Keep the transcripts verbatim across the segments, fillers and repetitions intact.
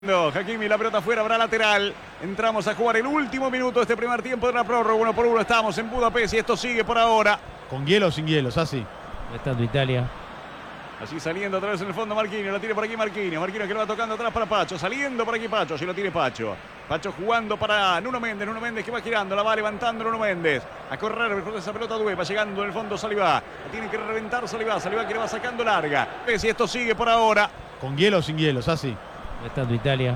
Hakimi, la pelota afuera, habrá lateral. Entramos a jugar el último minuto de este primer tiempo de la prórroga. Uno por uno estamos en Budapest y esto sigue por ahora. ¿Con hielo o sin hielos? Así. Estando Italia. Así saliendo otra vez en el fondo Marquinhos. La tiene por aquí Marquinhos. Marquinhos que lo va tocando atrás para Pacho. Saliendo por aquí Pacho. Así lo tiene Pacho. Pacho jugando para Nuno Méndez. Nuno Méndez que va girando. La va levantando Nuno Méndez. A correr mejor de esa pelota Due. Va llegando en el fondo Saliba. La tiene que reventar Saliba. Saliba que le va sacando larga. Ves y esto sigue por ahora. ¿Con hielo o sin hielos? Así. Estando Italia.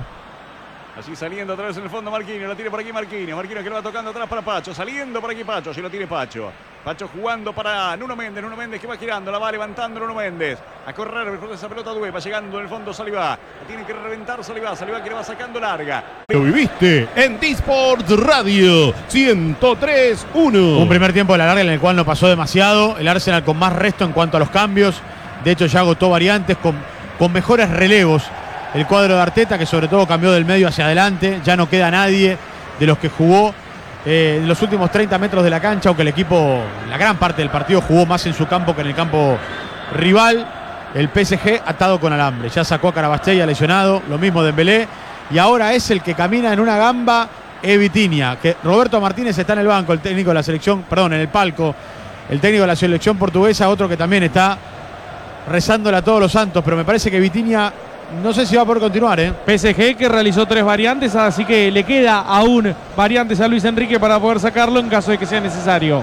Así saliendo otra vez en el fondo Marquinhos, la tiene por aquí Marquinhos, Marquinhos que lo va tocando atrás para Pacho, saliendo por aquí Pacho, así lo tiene Pacho. Pacho jugando para Nuno Méndez, Nuno Méndez que va girando, la va levantando Nuno Méndez. A correr mejor de esa pelota Due, va llegando en el fondo Saliba. La tiene que reventar Saliba, Saliba que le va sacando larga. Lo viviste en T-Sports Radio ciento tres uno. Un primer tiempo de la larga en el cual no pasó demasiado. El Arsenal con más resto en cuanto a los cambios. De hecho ya agotó variantes con, con mejores relevos. El cuadro de Arteta, que sobre todo cambió del medio hacia adelante. Ya no queda nadie de los que jugó eh, en los últimos treinta metros de la cancha, aunque el equipo, la gran parte del partido, jugó más en su campo que en el campo rival. El P S G atado con alambre. Ya sacó a Carabastella lesionado, lo mismo Dembélé. Y ahora es el que camina en una gamba, es Vitinha. Que Roberto Martínez está en el banco, el técnico de la selección, perdón, en el palco. El técnico de la selección portuguesa, otro que también está rezándole a todos los santos. Pero me parece que Vitinha... no sé si va a poder continuar, ¿eh? P S G que realizó tres variantes, así que le queda aún variantes a Luis Enrique para poder sacarlo en caso de que sea necesario.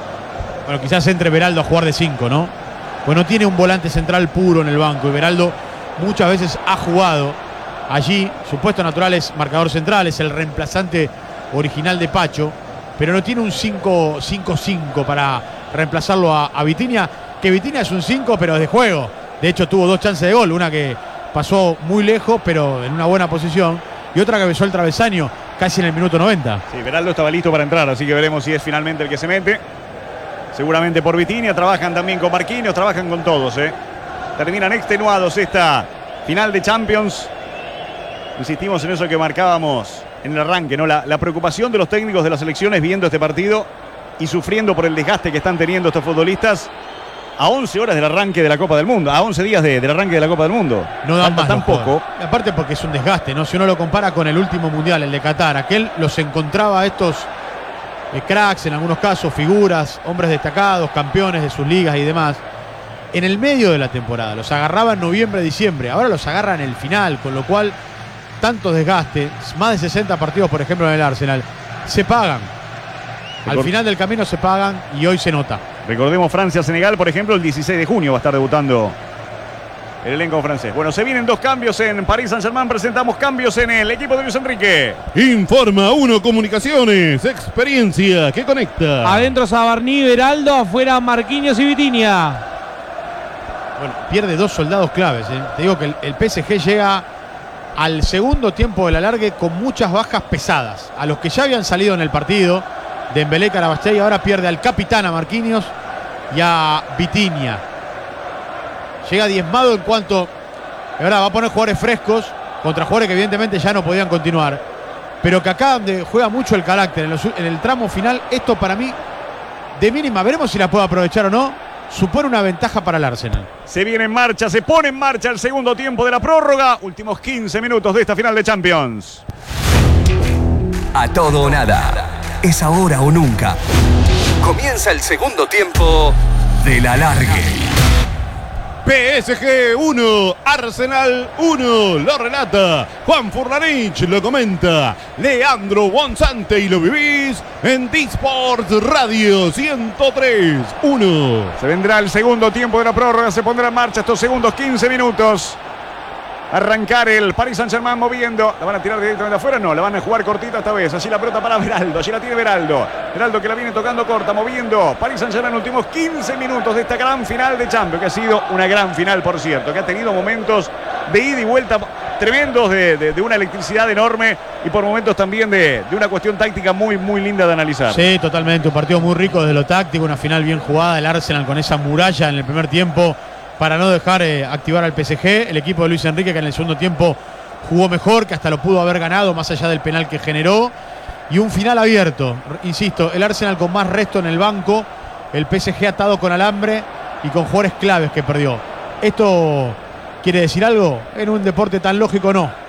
Bueno, quizás entre Beraldo a jugar de cinco, ¿no? Pues no tiene un volante central puro en el banco y Beraldo muchas veces ha jugado allí. Su puesto natural es marcador central, es el reemplazante original de Pacho, pero no tiene un cinco cinco para reemplazarlo a, a Vitinha, que Vitinha es un cinco pero es de juego. De hecho tuvo dos chances de gol, una que pasó muy lejos, pero en una buena posición. Y otra que besó el travesaño casi en el minuto noventa. Sí, Beraldo estaba listo para entrar, así que veremos si es finalmente el que se mete. Seguramente por Vitinha. Trabajan también con Marquinhos, trabajan con todos, ¿eh? Terminan extenuados esta final de Champions. Insistimos en eso que marcábamos en el arranque, ¿no? La, la preocupación de los técnicos de las selecciones viendo este partido y sufriendo por el desgaste que están teniendo estos futbolistas. A once horas del arranque de la Copa del Mundo, a once días de, del arranque de la Copa del Mundo. No dan más tampoco. Aparte porque es un desgaste, ¿no? Si uno lo compara con el último mundial, el de Qatar, aquel los encontraba a estos eh, cracks, en algunos casos, figuras, hombres destacados, campeones de sus ligas y demás, en el medio de la temporada. Los agarraba en noviembre, diciembre. Ahora los agarran en el final, con lo cual tanto desgaste, más de sesenta partidos, por ejemplo, en el Arsenal, se pagan. Al final del camino se pagan y hoy se nota. Recordemos Francia-Senegal, por ejemplo, el dieciséis de junio va a estar debutando el elenco francés. Bueno, se vienen dos cambios en Paris Saint-Germain. Presentamos cambios en el equipo de Luis Enrique. Informa Uno Comunicaciones, experiencia que conecta. Adentro Sabarní, Beraldo, afuera Marquinhos y Vitinha. Bueno, pierde dos soldados claves, ¿eh? Te digo que el, el P S G llega al segundo tiempo del alargue con muchas bajas pesadas. A los que ya habían salido en el partido, Dembélé, Carabastella, ahora pierde al capitán, a Marquinhos, y a Vitinha. Llega diezmado en cuanto... Ahora va a poner jugadores frescos contra jugadores que evidentemente ya no podían continuar. Pero que acá donde juega mucho el carácter, en, los, en el tramo final, esto para mí, de mínima, veremos si la puede aprovechar o no, supone una ventaja para el Arsenal. Se viene en marcha, se pone en marcha el segundo tiempo de la prórroga. Últimos quince minutos de esta final de Champions. A todo o nada. Es ahora o nunca. Comienza el segundo tiempo del alargue. P S G uno, Arsenal uno, lo relata Juan Furlanich, lo comenta Leandro Bonsante y lo vivís en T-Sports Radio ciento tres uno. Se vendrá el segundo tiempo de la prórroga, se pondrá en marcha estos segundos quince minutos. Arrancar el Paris Saint-Germain moviendo. ¿La van a tirar directamente afuera? No, la van a jugar cortita esta vez. Allí la pelota para Beraldo. Allí la tiene Beraldo. Beraldo que la viene tocando corta, moviendo. Paris Saint-Germain en los últimos quince minutos de esta gran final de Champions. Que ha sido una gran final, por cierto. Que ha tenido momentos de ida y vuelta tremendos, de, de, de una electricidad enorme. Y por momentos también de, de una cuestión táctica muy, muy linda de analizar. Sí, totalmente. Un partido muy rico desde lo táctico. Una final bien jugada. El Arsenal con esa muralla en el primer tiempo, para no dejar eh, activar al P S G. El equipo de Luis Enrique, que en el segundo tiempo jugó mejor, que hasta lo pudo haber ganado más allá del penal que generó. Y un final abierto. Insisto, el Arsenal con más resto en el banco, el P S G atado con alambre y con jugadores claves que perdió. ¿Esto quiere decir algo? En un deporte tan lógico no.